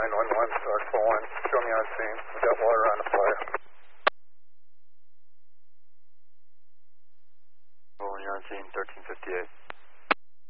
911, start full line. Show me on scene. We got water on the fire. Well, you're on scene, 1358.